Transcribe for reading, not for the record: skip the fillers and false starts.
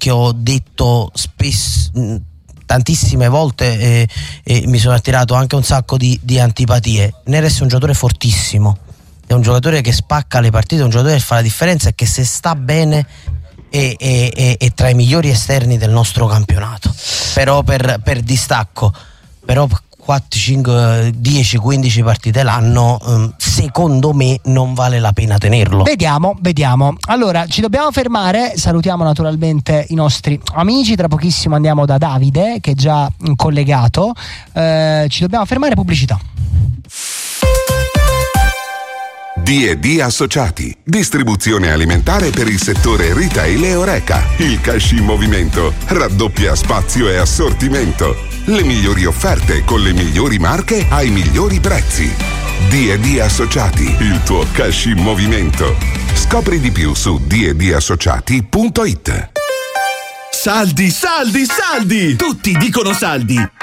che ho detto tantissime volte, e mi sono attirato anche un sacco di antipatie. Neres è un giocatore fortissimo, è un giocatore che spacca le partite, è un giocatore che fa la differenza e che, se sta bene, è tra i migliori esterni del nostro campionato, però per distacco. Però 4, 5, 10, 15 partite l'anno, secondo me non vale la pena tenerlo. Vediamo. Allora, ci dobbiamo fermare, salutiamo naturalmente i nostri amici, tra pochissimo andiamo da Davide che è già collegato, ci dobbiamo fermare, pubblicità. D&D Associati, distribuzione alimentare per il settore retail e Horeca. Il cash in movimento raddoppia spazio e assortimento. Le migliori offerte con le migliori marche ai migliori prezzi. D&D Associati, il tuo cash in movimento. Scopri di più su d&dassociati.it. Saldi! Tutti dicono saldi!